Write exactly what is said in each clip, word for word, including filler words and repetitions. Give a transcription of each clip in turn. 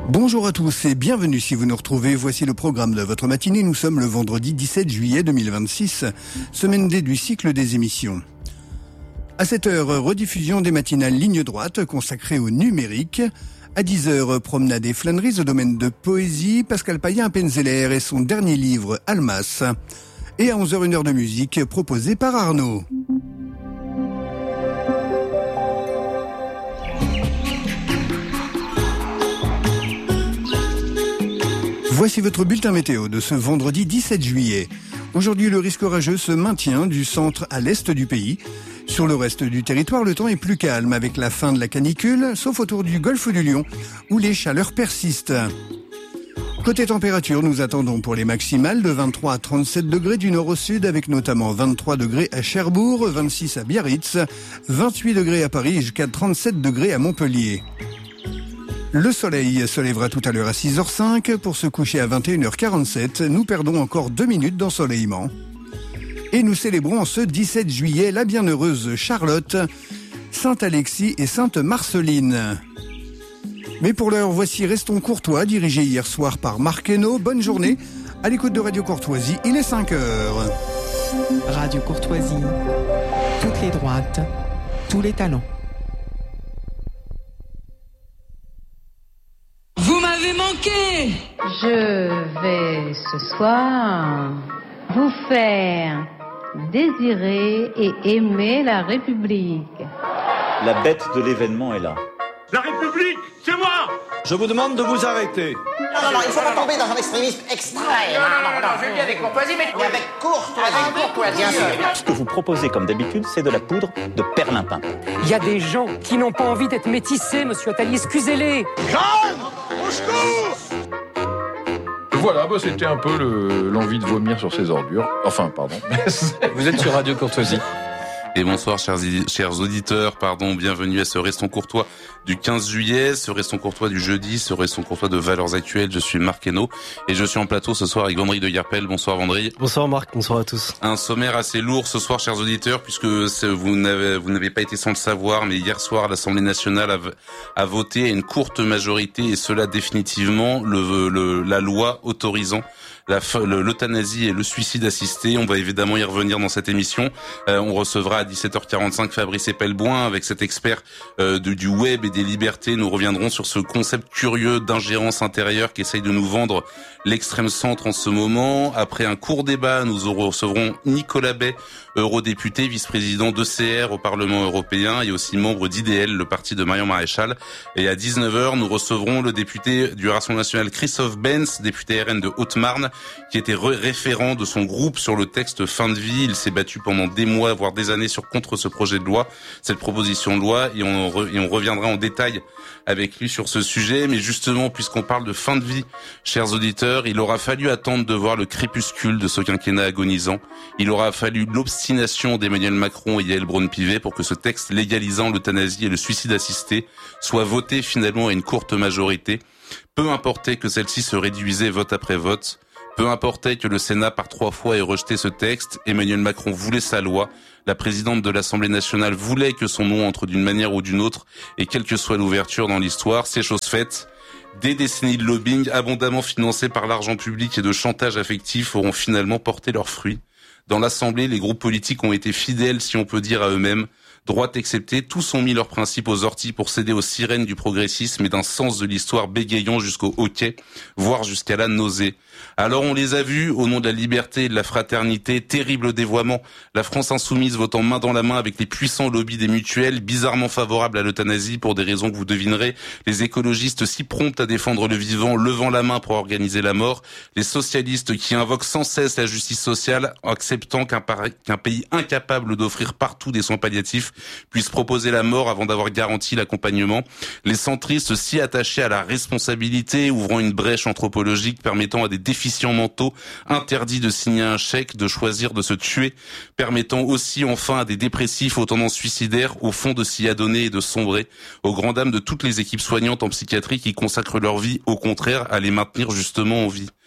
Bonjour à tous et bienvenue si vous nous retrouvez. Voici le programme de votre matinée. Nous sommes le vendredi dix-sept juillet deux mille vingt-six, semaine D du cycle des émissions. À sept heures, rediffusion des matinales Ligne droite consacrée au numérique. À dix heures, promenade et flâneries au domaine de poésie. Pascal Payen à Penzeller et son dernier livre Almas. Et à onze heures, une heure de musique proposée par Arnaud. Voici votre bulletin météo de ce vendredi dix-sept juillet. Aujourd'hui, le risque orageux se maintient du centre à l'est du pays. Sur le reste du territoire, le temps est plus calme avec la fin de la canicule, sauf autour du golfe du Lion, où les chaleurs persistent. Côté température, nous attendons pour les maximales de vingt-trois à trente-sept degrés du nord au sud, avec notamment vingt-trois degrés à Cherbourg, vingt-six à Biarritz, vingt-huit degrés à Paris et jusqu'à trente-sept degrés à Montpellier. Le soleil se lèvera tout à l'heure à six heures cinq pour se coucher à vingt et une heures quarante-sept. Nous perdons encore deux minutes d'ensoleillement. Et nous célébrons ce dix-sept juillet la bienheureuse Charlotte, Sainte-Alexis et Sainte-Marceline. Mais pour l'heure, voici Restons Courtois, dirigé hier soir par Marc Hainaut. Bonne journée à l'écoute de Radio Courtoisie, il est cinq heures. Radio Courtoisie, toutes les droites, tous les talents. Vous m'avez manqué. Je vais ce soir vous faire désirer et aimer la République. La bête de l'événement est là. La République, c'est moi. Je vous demande de vous arrêter. Non, non, non, il ne faut pas tomber dans un extrémisme extrême. Non, non, non, non, je vais bien avec courtoisie, mais... Et avec courtoisie. Avec courtoisie. Ce que vous proposez comme d'habitude, c'est de la poudre de perlimpin. Il y a des gens qui n'ont pas envie d'être métissés, monsieur Attali, excusez-les. Jeanne, au secours. Voilà, bah c'était un peu le, l'envie de vomir sur ses ordures. Enfin, pardon. Vous êtes sur Radio Courtoisie. Et bonsoir chers, chers auditeurs, pardon, bienvenue à ce Restons Courtois du quinze juillet, ce Restons Courtois du jeudi, ce Restons Courtois de Valeurs Actuelles. Je suis Marc Hainaut et je suis en plateau ce soir avec Vendry de Guerpel. Bonsoir Vendry. Bonsoir Marc, bonsoir à tous. Un sommaire assez lourd ce soir chers auditeurs, puisque vous n'avez, vous n'avez pas été sans le savoir, mais hier soir l'Assemblée nationale a, a voté à une courte majorité, et cela définitivement, le, le, la loi autorisant La, le, l'euthanasie et le suicide assisté. On va évidemment y revenir dans cette émission. Euh, on recevra à dix-sept heures quarante-cinq Fabrice Epelboin avec cet expert euh, de, du web et des libertés. Nous reviendrons sur ce concept curieux d'ingérence intérieure qu'essaye de nous vendre l'extrême centre en ce moment. Après un court débat, nous recevrons Nicolas Bay, eurodéputé, vice-président d'E C R au Parlement européen et aussi membre d'I D L, le parti de Marion Maréchal. Et à dix-neuf heures, nous recevrons le député du Rassemblement national Christophe Benz, député R N de Haute-Marne, qui était référent de son groupe sur le texte fin de vie. Il s'est battu pendant des mois, voire des années, sur contre ce projet de loi, cette proposition de loi, et on, re, et on reviendra en détail avec lui sur ce sujet. Mais justement, puisqu'on parle de fin de vie, chers auditeurs, il aura fallu attendre de voir le crépuscule de ce quinquennat agonisant. Il aura fallu l'obstination d'Emmanuel Macron et Yael Braun-Pivet pour que ce texte légalisant l'euthanasie et le suicide assisté soit voté finalement à une courte majorité. Peu importait que celle-ci se réduisait vote après vote. Peu importait que le Sénat par trois fois ait rejeté ce texte, Emmanuel Macron voulait sa loi, la présidente de l'Assemblée nationale voulait que son nom entre d'une manière ou d'une autre, et quelle que soit l'ouverture dans l'histoire, c'est chose faite. Des décennies de lobbying abondamment financés par l'argent public et de chantage affectif auront finalement porté leurs fruits. Dans l'Assemblée, les groupes politiques ont été fidèles, si on peut dire, à eux-mêmes. Droite exceptée, tous ont mis leurs principes aux orties pour céder aux sirènes du progressisme et d'un sens de l'histoire bégayant jusqu'au hoquet, voire jusqu'à la nausée. Alors on les a vus, au nom de la liberté et de la fraternité, terrible dévoiement, la France insoumise votant main dans la main avec les puissants lobbies des mutuelles, bizarrement favorables à l'euthanasie pour des raisons que vous devinerez, les écologistes si prompts à défendre le vivant, levant la main pour organiser la mort, les socialistes qui invoquent sans cesse la justice sociale, acceptant qu'un, qu'un pays incapable d'offrir partout des soins palliatifs puisse proposer la mort avant d'avoir garanti l'accompagnement, les centristes si attachés à la responsabilité, ouvrant une brèche anthropologique permettant à des déficients mentaux interdits de signer un chèque, de choisir de se tuer, permettant aussi enfin à des dépressifs aux tendances suicidaires au fond de s'y adonner et de sombrer, aux grandes dames de toutes les équipes soignantes en psychiatrie qui consacrent leur vie au contraire à les maintenir justement en vie.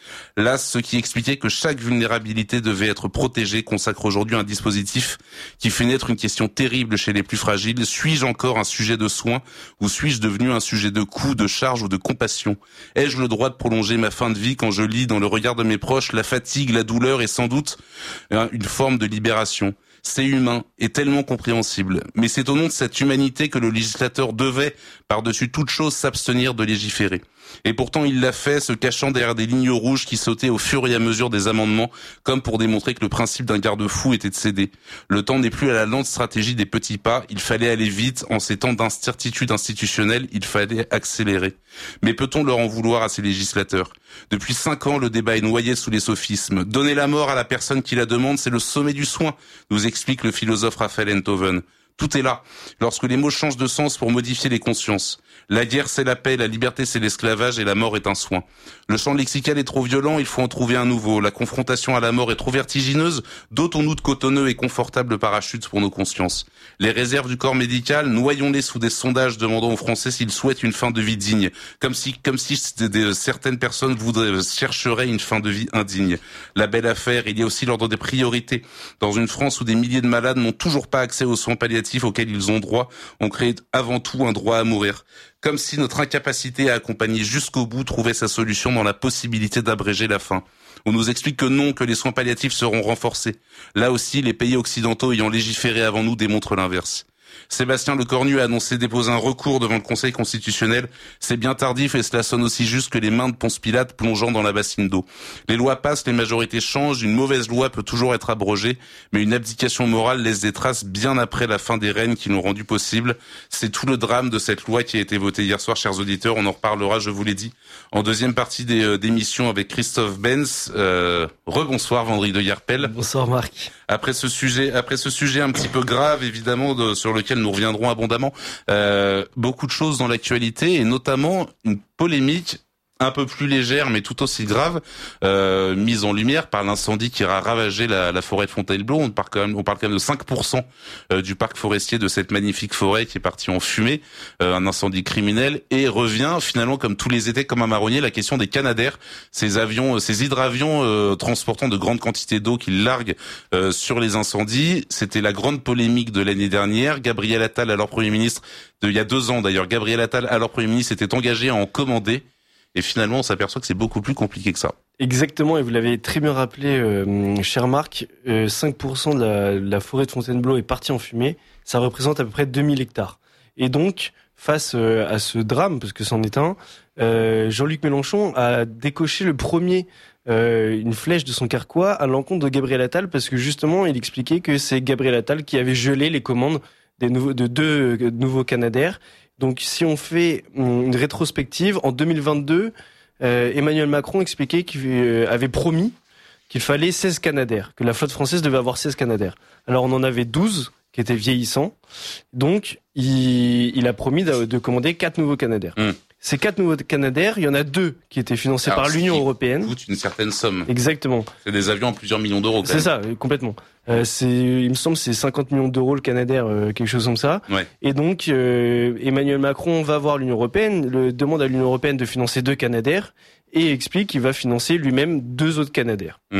Là, ceux qui expliquaient que chaque vulnérabilité devait être protégée consacrent aujourd'hui un dispositif qui fait naître une question terrible chez les plus fragiles. Suis-je encore un sujet de soins ou suis-je devenu un sujet de coût, de charge ou de compassion? Ai-je le droit de prolonger ma fin de vie quand je lis dans le regard de mes proches la fatigue, la douleur et sans doute une forme de libération? C'est humain et tellement compréhensible. Mais c'est au nom de cette humanité que le législateur devait, par-dessus toute chose, s'abstenir de légiférer. Et pourtant, il l'a fait, se cachant derrière des lignes rouges qui sautaient au fur et à mesure des amendements, comme pour démontrer que le principe d'un garde-fou était de céder. Le temps n'est plus à la lente stratégie des petits pas, il fallait aller vite. En ces temps d'incertitude institutionnelle, il fallait accélérer. Mais peut-on leur en vouloir à ces législateurs? Depuis cinq ans, le débat est noyé sous les sophismes. Donner la mort à la personne qui la demande, c'est le sommet du soin, nous explique le philosophe Raphaël Enthoven. Tout est là, lorsque les mots changent de sens pour modifier les consciences. La guerre, c'est la paix, la liberté, c'est l'esclavage et la mort est un soin. Le champ lexical est trop violent, il faut en trouver un nouveau. La confrontation à la mort est trop vertigineuse, dotons-nous de cotonneux et confortables parachutes pour nos consciences. Les réserves du corps médical, noyons-les sous des sondages demandant aux Français s'ils souhaitent une fin de vie digne. Comme si, comme si certaines personnes voudraient, chercheraient une fin de vie indigne. La belle affaire, il y a aussi l'ordre des priorités. Dans une France où des milliers de malades n'ont toujours pas accès aux soins palliatifs auxquels ils ont droit, on crée avant tout un droit à mourir. Comme si notre incapacité à accompagner jusqu'au bout trouvait sa solution dans la possibilité d'abréger la fin. On nous explique que non, que les soins palliatifs seront renforcés. Là aussi, les pays occidentaux ayant légiféré avant nous démontrent l'inverse. Sébastien Lecornu a annoncé déposer un recours devant le Conseil constitutionnel. C'est bien tardif et cela sonne aussi juste que les mains de Ponce Pilate plongeant dans la bassine d'eau. Les lois passent, les majorités changent, une mauvaise loi peut toujours être abrogée, mais une abdication morale laisse des traces bien après la fin des règnes qui l'ont rendu possible. C'est tout le drame de cette loi qui a été votée hier soir, chers auditeurs. On en reparlera, je vous l'ai dit, en deuxième partie des, euh, d'émission avec Christophe Benz. Euh, rebonsoir, Vendry de Yerpel. Bonsoir, Marc. Après ce sujet, après ce sujet un petit peu grave, évidemment, de, sur lequel nous reviendrons abondamment, euh, beaucoup de choses dans l'actualité et notamment une polémique un peu plus légère mais tout aussi grave, euh, mise en lumière par l'incendie qui a ravagé la, la forêt de Fontainebleau. On parle quand même, on parle quand même de cinq pour cent du parc forestier de cette magnifique forêt qui est partie en fumée, euh, un incendie criminel, et revient finalement comme tous les étés comme un marronnier la question des Canadair, ces avions, ces hydravions euh, transportant de grandes quantités d'eau qu'ils larguent euh, sur les incendies. C'était la grande polémique de l'année dernière. Gabriel Attal, alors Premier ministre, de, il y a deux ans d'ailleurs, Gabriel Attal, alors Premier ministre, s'était engagé à en commander. Et finalement, on s'aperçoit que c'est beaucoup plus compliqué que ça. Exactement, et vous l'avez très bien rappelé, euh, cher Marc, euh, cinq pour cent de la, la forêt de Fontainebleau est partie en fumée. Ça représente à peu près deux mille hectares. Et donc, face euh, à ce drame, parce que c'en est un, euh, Jean-Luc Mélenchon a décoché le premier euh, une flèche de son carquois à l'encontre de Gabriel Attal, parce que justement, il expliquait que c'est Gabriel Attal qui avait gelé les commandes des nouveaux, de deux de nouveaux Canadair. Donc, si on fait une rétrospective, en deux mille vingt-deux, euh, Emmanuel Macron expliquait qu'il euh, avait promis qu'il fallait seize Canadair, que la flotte française devait avoir seize Canadair. Alors, on en avait douze qui étaient vieillissants. Donc, il, il a promis de, de commander quatre nouveaux Canadair. Mmh. Ces quatre nouveaux Canadair, il y en a deux qui étaient financés Alors, par l'Union européenne. Coûte une certaine somme. Exactement. C'est des avions à plusieurs millions d'euros. Quand c'est même. ça, complètement. Euh, c'est, il me semble, c'est cinquante millions d'euros le Canadair, euh, quelque chose comme ça. Ouais. Et donc, euh, Emmanuel Macron va voir l'Union européenne, le, demande à l'Union européenne de financer deux Canadair et explique qu'il va financer lui-même deux autres Canadair. Mmh.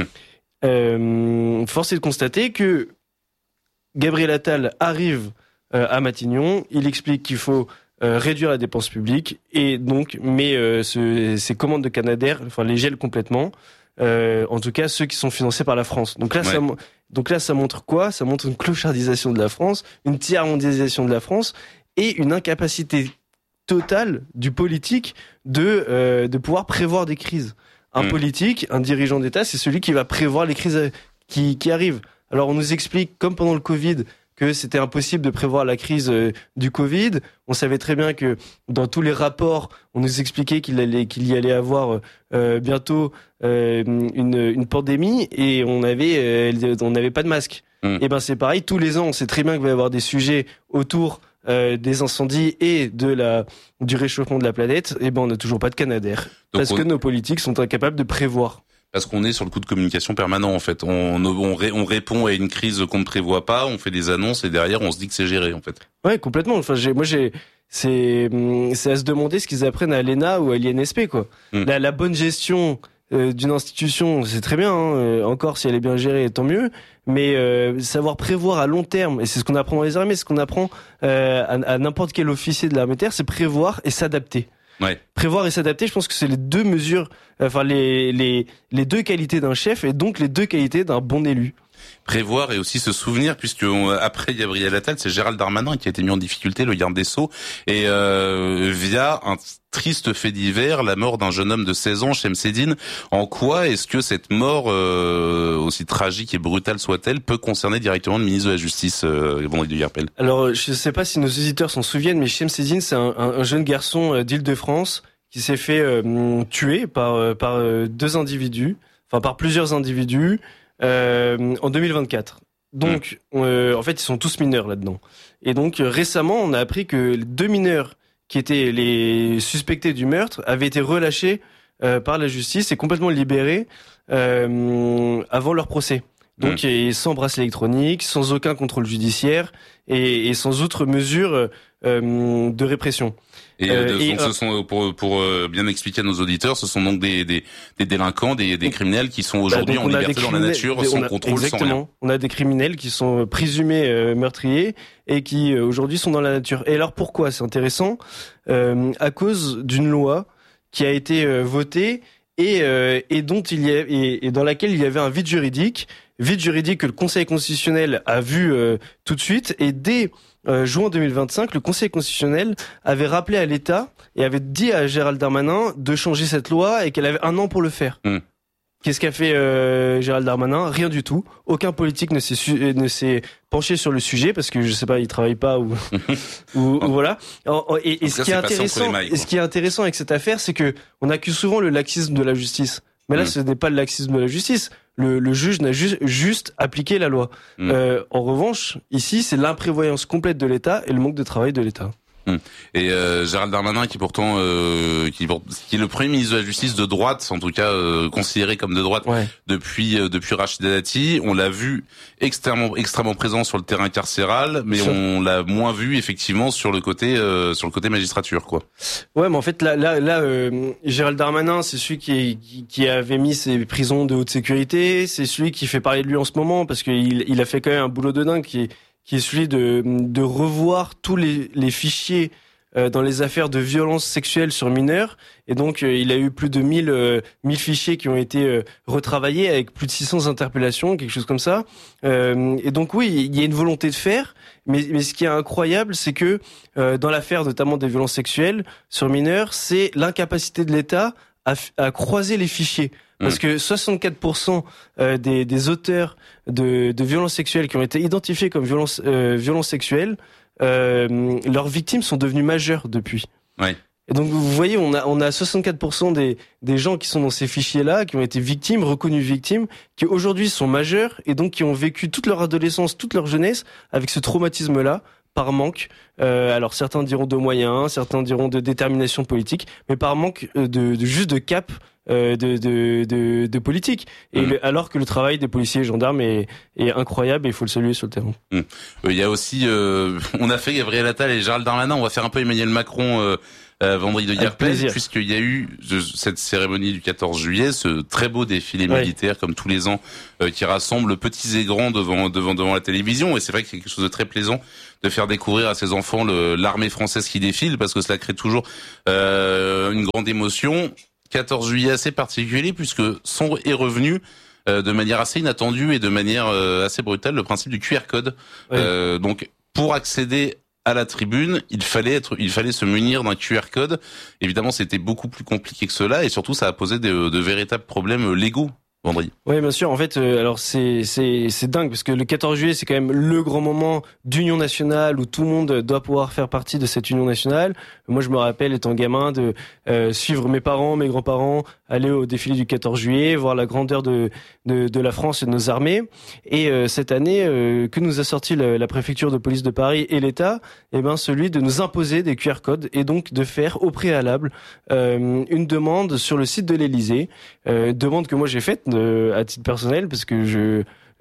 Euh, force est de constater que Gabriel Attal arrive euh, à Matignon, il explique qu'il faut Euh, réduire la dépense publique et donc mais euh, ce, ces commandes de Canadair, enfin les gèle complètement. Euh, en tout cas ceux qui sont financés par la France. Donc là, ouais. ça, donc là, ça montre quoi ? Ça montre une clochardisation de la France, une tiers-mondialisation de la France et une incapacité totale du politique de euh, de pouvoir prévoir des crises. Un mmh. politique, un dirigeant d'État, c'est celui qui va prévoir les crises qui qui arrivent. Alors on nous explique, comme pendant le Covid, que c'était impossible de prévoir la crise euh, du Covid. On savait très bien que dans tous les rapports, on nous expliquait qu'il allait, qu'il y allait avoir euh, bientôt euh, une, une pandémie et on avait, euh, on n'avait pas de masque. Mmh. Et ben c'est pareil, tous les ans, on sait très bien qu'il va y avoir des sujets autour euh, des incendies et de la du réchauffement de la planète. Et ben on n'a toujours pas de Canadair Donc parce on... que nos politiques sont incapables de prévoir. Parce qu'on est sur le coup de communication permanent, en fait. On, on, on répond à une crise qu'on ne prévoit pas, on fait des annonces et derrière, on se dit que c'est géré, en fait. Ouais, complètement. Enfin, j'ai, moi, j'ai, c'est, c'est à se demander ce qu'ils apprennent à l'E N A ou à l'I N S P, quoi. Mmh. La, la bonne gestion euh, d'une institution, c'est très bien. Hein, euh, encore si elle est bien gérée, tant mieux. Mais euh, savoir prévoir à long terme, et c'est ce qu'on apprend dans les armées, c'est ce qu'on apprend euh, à, à n'importe quel officier de l'armée de terre, c'est prévoir et s'adapter. Ouais. Prévoir et s'adapter, je pense que c'est les deux mesures, enfin les les les deux qualités d'un chef et donc les deux qualités d'un bon élu. Prévoir et aussi se souvenir, puisque on, après Gabriel Attal, c'est Gérald Darmanin qui a été mis en difficulté, le garde des Sceaux, et euh, via un triste fait divers, la mort d'un jeune homme de seize ans, Chemseddine. En quoi est-ce que cette mort, euh, aussi tragique et brutale soit-elle, peut concerner directement le ministre de la Justice, euh, Vendredi de Guerpel ? Alors, je ne sais pas si nos auditeurs s'en souviennent, mais Chemseddine, c'est un, un, un jeune garçon d'Île-de-France qui s'est fait euh, tuer par, par deux individus, enfin par plusieurs individus, Euh, en deux mille vingt-quatre. Donc, euh, en fait, ils sont tous mineurs là-dedans. Et donc, euh, récemment, on a appris que les deux mineurs qui étaient les suspectés du meurtre avaient été relâchés euh, par la justice et complètement libérés euh, avant leur procès. Donc, mmh. et sans bracelet électronique, sans aucun contrôle judiciaire et, et sans autre mesure euh, de répression. Et, euh, de, et donc, euh, ce sont pour pour euh, bien expliquer à nos auditeurs, ce sont donc des des, des délinquants, des, des criminels qui sont aujourd'hui bah, en liberté dans la nature, des, sans a, contrôle, exactement. sans rien. On a des criminels qui sont présumés euh, meurtriers et qui euh, aujourd'hui sont dans la nature. Et alors pourquoi ? C'est intéressant euh, à cause d'une loi qui a été euh, votée et euh, et dont il y a et, et dans laquelle il y avait un vide juridique, vide juridique que le Conseil constitutionnel a vu euh, tout de suite et dès Euh, juin deux mille vingt-cinq, le Conseil constitutionnel avait rappelé à l'État et avait dit à Gérald Darmanin de changer cette loi et qu'elle avait un an pour le faire. Mmh. Qu'est-ce qu'a fait euh, Gérald Darmanin ? Rien du tout. Aucun politique ne s'est su- ne s'est penché sur le sujet parce que je sais pas, il travaille pas ou ou, ou voilà. Et, et ce qui est intéressant, et ce qui est intéressant avec cette affaire, c'est que on accuse souvent le laxisme de la justice. Mais là, mmh. ce n'est pas le laxisme de la justice. Le, le juge n'a ju- juste appliqué la loi. Mmh. Euh, en revanche, ici, c'est l'imprévoyance complète de l'État et le manque de travail de l'État. Mmh. Et euh, Gérald Darmanin, qui pourtant euh, qui, qui est le premier ministre de la Justice de droite, en tout cas euh, considéré comme de droite ouais. depuis euh, depuis Rachida Dati, on l'a vu extrêmement extrêmement présent sur le terrain carcéral, mais on l'a moins vu effectivement sur le côté euh, sur le côté magistrature, quoi. Ouais, mais en fait là là là euh, Gérald Darmanin, c'est celui qui, qui qui avait mis ces prisons de haute sécurité, c'est celui qui fait parler de lui en ce moment parce qu'il il a fait quand même un boulot de dingue qui est qui est celui de, de revoir tous les, les fichiers euh, dans les affaires de violences sexuelles sur mineurs. Et donc, euh, il a eu plus de mille, euh, mille fichiers qui ont été euh, retravaillés avec plus de six cents interpellations, quelque chose comme ça. Euh, et donc, oui, il y a une volonté de faire. Mais, mais ce qui est incroyable, c'est que euh, dans l'affaire notamment des violences sexuelles sur mineurs, c'est l'incapacité de l'État à, à croiser les fichiers. Parce que soixante-quatre pour cent des, des auteurs de, de violences sexuelles qui ont été identifiés comme violences, euh, violences sexuelles, euh, leurs victimes sont devenues majeures depuis. Ouais. Et donc vous voyez, on a, on a soixante-quatre pour cent des, des gens qui sont dans ces fichiers-là, qui ont été victimes, reconnues victimes, qui aujourd'hui sont majeurs et donc qui ont vécu toute leur adolescence, toute leur jeunesse avec ce traumatisme-là. Par manque, euh, alors certains diront de moyens, certains diront de détermination politique, mais par manque de, de juste de cap euh, de, de, de, de politique. Et mmh. le, alors que le travail des policiers et gendarmes est, est incroyable et il faut le saluer sur le terrain. Mmh. Il y a aussi, euh, on a fait Gabriel Attal et Gérald Darmanin, on va faire un peu Emmanuel Macron. Euh... Euh, Vendredi de Guerpel, puisqu'il y a eu cette cérémonie du quatorze juillet, ce très beau défilé ouais. militaire, comme tous les ans, euh, qui rassemble petits et grands devant devant devant la télévision. Et c'est vrai que c'est quelque chose de très plaisant de faire découvrir à ses enfants le, l'armée française qui défile, parce que cela crée toujours euh, une grande émotion. quatorze juillet assez particulier, puisque sont est revenu euh, de manière assez inattendue et de manière euh, assez brutale le principe du Q R code. Ouais. Euh, donc pour accéder à la tribune, il fallait être, il fallait se munir d'un Q R code. Évidemment, c'était beaucoup plus compliqué que cela, et surtout, ça a posé de, de véritables problèmes légaux. Vendredi. Oui, bien sûr. En fait, euh, alors c'est c'est c'est dingue parce que le quatorze juillet, c'est quand même le grand moment d'union nationale où tout le monde doit pouvoir faire partie de cette union nationale. Moi, je me rappelle étant gamin de euh, suivre mes parents, mes grands-parents, aller au défilé du quatorze juillet, voir la grandeur de de, de la France et de nos armées. Et euh, cette année, euh, que nous a sorti la, la préfecture de police de Paris et l'État, eh ben celui de nous imposer des Q R codes et donc de faire au préalable euh, une demande sur le site de l'Élysée, euh, demande que moi j'ai faite. Euh, à titre personnel, parce que je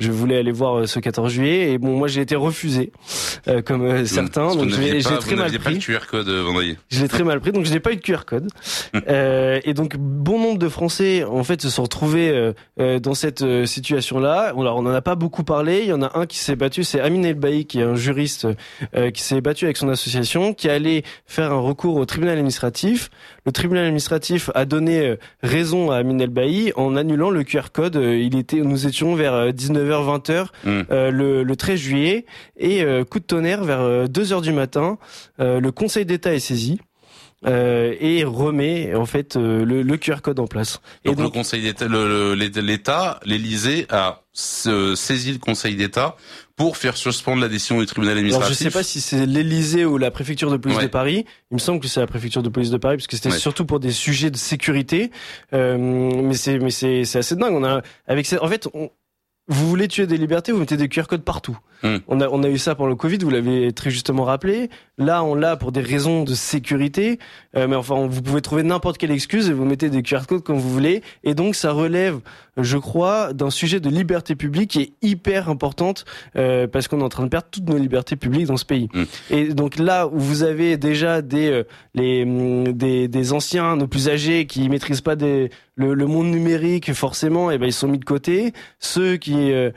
je voulais aller voir ce quatorze juillet et bon, moi j'ai été refusé euh, comme euh, certains. Parce donc vous je l'ai pas, très mal pris. Pas le Q R code, Vendredi. Je l'ai très mal pris, donc je n'ai pas eu de Q R code. euh, et donc bon nombre de Français en fait se sont retrouvés euh, euh, dans cette euh, situation-là. Alors on en a pas beaucoup parlé. Il y en a un qui s'est battu, c'est Amin El-Bailly, qui est un juriste euh, qui s'est battu avec son association, qui allait faire un recours au tribunal administratif. Le tribunal administratif a donné euh, raison à Amin El-Bailly en annulant le Q R code. Euh, il était, nous étions vers dix-neuf heures vingt heures mmh. euh, le, le treize juillet et euh, coup de tonnerre vers euh, deux heures du matin, euh, le Conseil d'État est saisi. Euh, et remet en fait euh, le, le Q R code en place. Donc, et donc le Conseil d'État, le, le, l'État, l'Élysée a saisi le Conseil d'État pour faire suspendre la décision du tribunal administratif. Alors je sais pas si c'est l'Élysée ou la préfecture de police ouais. de Paris. Il me semble que c'est la préfecture de police de Paris parce que c'était ouais. surtout pour des sujets de sécurité. Euh, mais c'est mais c'est c'est assez dingue. On a avec cette, en fait on, vous voulez tuer des libertés, vous mettez des Q R codes partout. Mmh. On a on a eu ça pendant le Covid, vous l'avez très justement rappelé. Là, on l'a pour des raisons de sécurité, euh, mais enfin, vous pouvez trouver n'importe quelle excuse et vous mettez des Q R codes comme vous voulez. Et donc, ça relève, je crois, d'un sujet de liberté publique qui est hyper importante euh, parce qu'on est en train de perdre toutes nos libertés publiques dans ce pays. Mmh. Et donc là où vous avez déjà des euh, les des des anciens, nos plus âgés qui maîtrisent pas des le, le monde numérique forcément, et ben ils sont mis de côté. Ceux qui euh,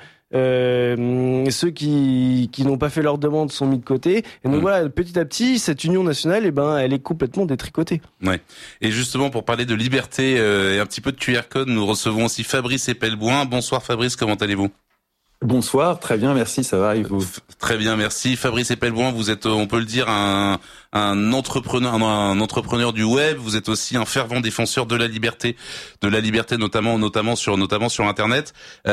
Euh, ceux qui qui n'ont pas fait leur demande sont mis de côté et donc mmh. voilà, petit à petit cette union nationale, eh ben elle est complètement détricotée. Ouais. Et justement pour parler de liberté euh, et un petit peu de Q R code, nous recevons aussi Fabrice Epelboin. Bonsoir Fabrice, comment allez-vous? Bonsoir, très bien, merci, ça va et vous? Très bien, merci. Fabrice Epelboin, vous êtes, on peut le dire, un, un entrepreneur, un entrepreneur du web. Vous êtes aussi un fervent défenseur de la liberté, de la liberté notamment, notamment sur, notamment sur Internet.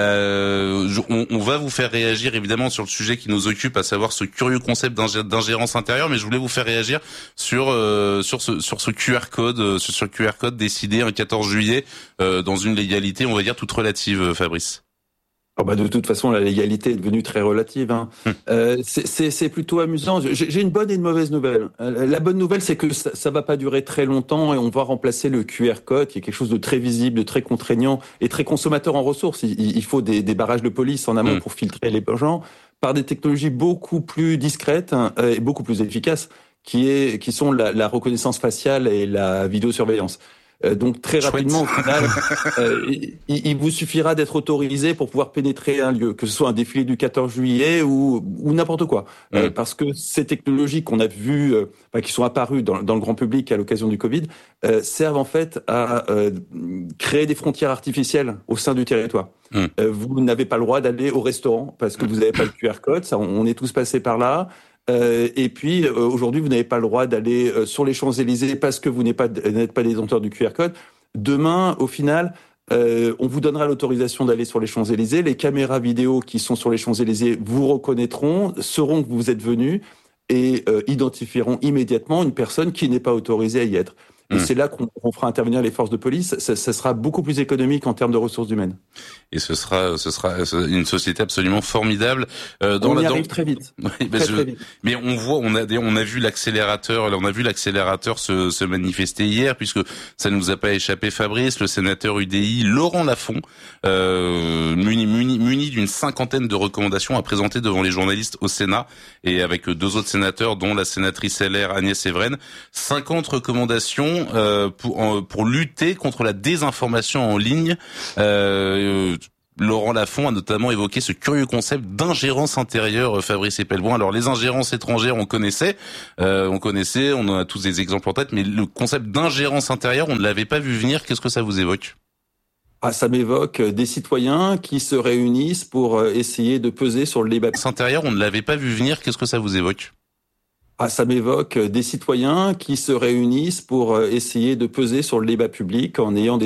Euh, on, on va vous faire réagir évidemment sur le sujet qui nous occupe, à savoir ce curieux concept d'ingérence intérieure. Mais je voulais vous faire réagir sur euh, sur ce sur ce Q R code, sur ce Q R code décidé un quatorze juillet euh, dans une légalité, on va dire toute relative, Fabrice. Oh bah de toute façon, la légalité est devenue très relative. Hein. Hum. Euh, c'est, c'est, c'est plutôt amusant. J'ai, j'ai une bonne et une mauvaise nouvelle. Euh, la bonne nouvelle, c'est que ça, ça va pas durer très longtemps et on va remplacer le Q R code, qui est quelque chose de très visible, de très contraignant et très consommateur en ressources. Il, il faut des, des barrages de police en amont hum. pour filtrer les gens, par des technologies beaucoup plus discrètes hein, et beaucoup plus efficaces, qui est, qui sont la, la reconnaissance faciale et la vidéosurveillance. Euh, donc très Chouette. rapidement, au final, euh, il, il vous suffira d'être autorisé pour pouvoir pénétrer un lieu, que ce soit un défilé du quatorze juillet ou, ou n'importe quoi. Mmh. Euh, parce que ces technologies qu'on a vues, euh, enfin, qui sont apparues dans, dans le grand public à l'occasion du Covid, euh, servent en fait à euh, créer des frontières artificielles au sein du territoire. Mmh. Euh, vous n'avez pas le droit d'aller au restaurant parce que vous n'avez pas le Q R code. Ça, on est tous passés par là. Euh, et puis euh, aujourd'hui, vous n'avez pas le droit d'aller euh, sur les Champs-Élysées parce que vous n'êtes pas, n'êtes pas détenteur du Q R code. Demain, au final, euh, on vous donnera l'autorisation d'aller sur les Champs-Élysées. Les caméras vidéo qui sont sur les Champs-Élysées vous reconnaîtront, sauront que vous êtes venu et euh, identifieront immédiatement une personne qui n'est pas autorisée à y être. Et mmh. c'est là qu'on on fera intervenir les forces de police. Ça, ça sera beaucoup plus économique en termes de ressources humaines. Et ce sera, ce sera une société absolument formidable. Euh, dans on y la, arrive dans... très vite. Oui, très, ben je... très vite. Mais on voit, on a, on a vu l'accélérateur, on a vu l'accélérateur se, se manifester hier, puisque ça ne nous a pas échappé, Fabrice, le sénateur U D I Laurent Lafont, euh, muni, muni, muni d'une cinquantaine de recommandations à présenter devant les journalistes au Sénat et avec deux autres sénateurs, dont la sénatrice L R Agnès Evren, cinquante recommandations. Euh, pour, en, pour lutter contre la désinformation en ligne. Euh, Laurent Lafont a notamment évoqué ce curieux concept d'ingérence intérieure, Fabrice Epelboin. Alors les ingérences étrangères, on connaissait, euh, on connaissait, on en a tous des exemples en tête, mais le concept d'ingérence intérieure, on ne l'avait pas vu venir. Qu'est-ce que ça vous évoque ? Ah, ça m'évoque des citoyens qui se réunissent pour essayer de peser sur le débat intérieur. On ne l'avait pas vu venir. Qu'est-ce que ça vous évoque ? Ah, ça m'évoque des citoyens qui se réunissent pour essayer de peser sur le débat public en ayant des